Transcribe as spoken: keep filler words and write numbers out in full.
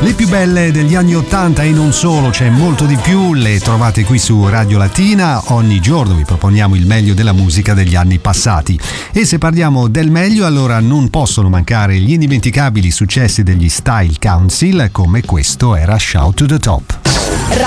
Le più belle degli anni ottanta e non solo, c'è molto di più, le trovate qui su Radio Latina. Ogni giorno vi proponiamo il meglio della musica degli anni passati. E se parliamo del meglio, allora non possono mancare gli indimenticabili successi degli Style Council, come questo era Shout to the Top.